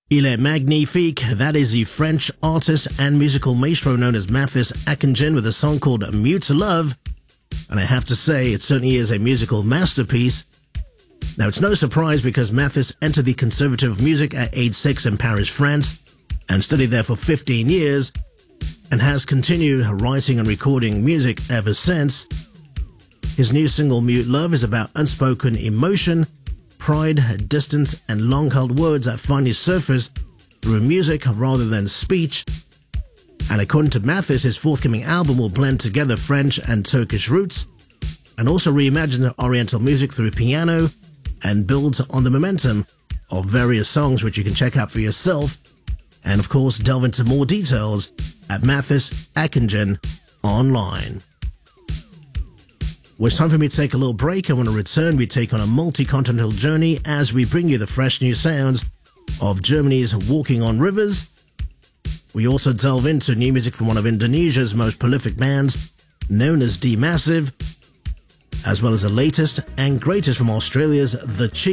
Il est magnifique. That is the French artist and musical maestro known as Mathis Akingen with a song called Mute Love. And I have to say, it certainly is a musical masterpiece. Now, it's no surprise because Mathis entered the Conservatoire of Music at age 6 in Paris, France, and studied there for 15 years, and has continued writing and recording music ever since. His new single, Mute Love, is about unspoken emotion, pride, distance, and long-held words that finally surface through music rather than speech. And according to Mathis, his forthcoming album will blend together French and Turkish roots, and also reimagine Oriental music through piano, and builds on the momentum of various songs which you can check out for yourself, and of course delve into more details at Mathis Akingen online. Well, it's time for me to take a little break, and when I return, we take on a multi-continental journey as we bring you the fresh new sounds of Germany's Walking on Rivers. We also delve into new music from one of Indonesia's most prolific bands, known as D Massive, as well as the latest and greatest from Australia's The Chief.